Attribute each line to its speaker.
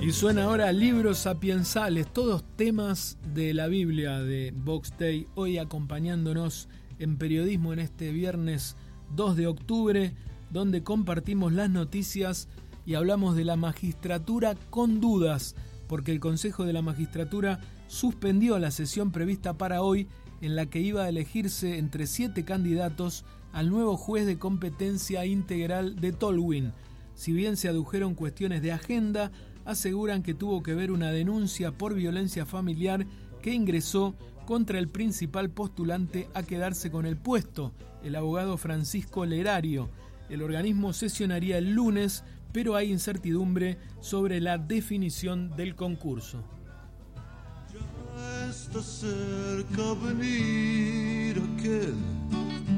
Speaker 1: Y suena ahora Libros Sapiensales, todos temas de la Biblia de Box Day, hoy acompañándonos en periodismo en este viernes 2 de octubre, donde compartimos las noticias y hablamos de la magistratura con dudas, porque el Consejo de la Magistratura suspendió la sesión prevista para hoy, en la que iba a elegirse entre 7 candidatos al nuevo juez de competencia integral de Tolwyn. Si bien se adujeron cuestiones de agenda, aseguran que tuvo que ver una denuncia por violencia familiar que ingresó contra el principal postulante a quedarse con el puesto, el abogado Francisco Lerario. El organismo sesionaría el lunes, pero hay incertidumbre sobre la definición del concurso.
Speaker 2: Ya está cerca venir aquel